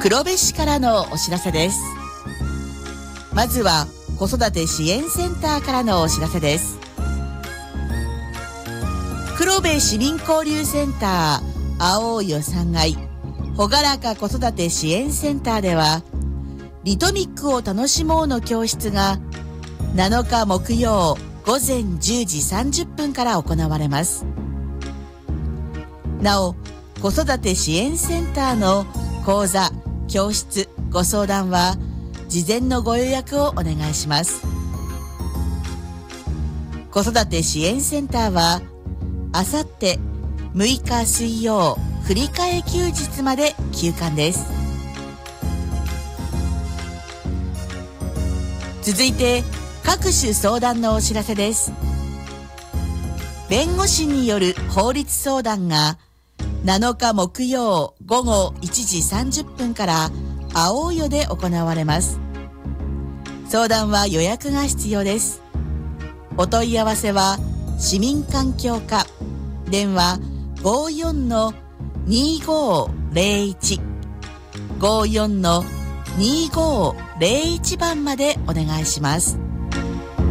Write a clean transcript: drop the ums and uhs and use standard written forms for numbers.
黒部市からのお知らせです。まずは子育て支援センターからのお知らせです。黒部市民交流センター青よ3階ほがらか子育て支援センターでは、リトミックを楽しもうの教室が7日木曜午前10時30分から行われます。なお、子育て支援センターの講座、教室、ご相談は事前のご予約をお願いします。子育て支援センターはあさって6日水曜振り替え休日まで休館です。続いて各種相談のお知らせです。弁護士による法律相談が7日木曜午後1時30分から青夜で行われます。相談は予約が必要です。お問い合わせは市民環境課電話 54-2501 54-2501番までお願いします。